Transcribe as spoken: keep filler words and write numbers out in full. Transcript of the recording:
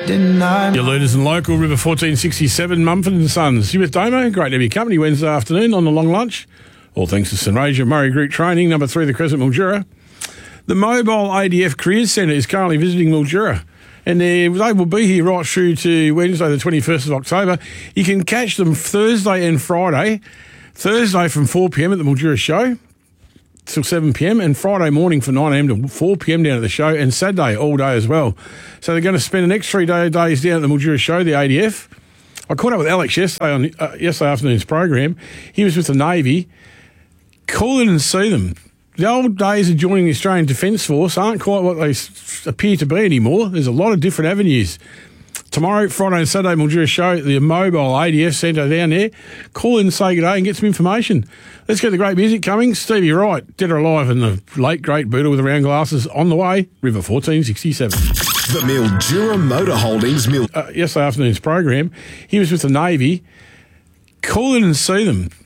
Didn't I? Your leaders in local, River fourteen sixty-seven, Mumford and Sons. You with Damo? Great to have your company Wednesday afternoon on the long lunch. All thanks to St Rasia Murray Group Training, number three, the Crescent Mildura. The Mobile A D F Careers Centre is currently visiting Mildura, and they will be here right through to Wednesday the twenty-first of October. You can catch them Thursday and Friday. Thursday from four p.m. at the Mildura Show till seven p.m. and Friday morning from nine a.m. to four p.m. down at the show, and Saturday all day as well. So they're going to spend the next three day, days down at the Mildura Show, the A D F. I caught up with Alex yesterday on uh, yesterday afternoon's program. He was with the Navy. Call in and see them. The old days of joining the Australian Defence Force aren't quite what they s- appear to be anymore. There's a lot of different avenues. Tomorrow, Friday and Saturday, Mildura Show at the Mobile A D F Centre down there. Call in and say good day and get some information. Let's get the great music coming. Stevie Wright, Dead or Alive, and the late, great Buddha with the round glasses on the way. River fourteen sixty-seven. The Mildura Motor Holdings Mil- uh, yesterday afternoon's program, he was with the Navy. Call in and see them.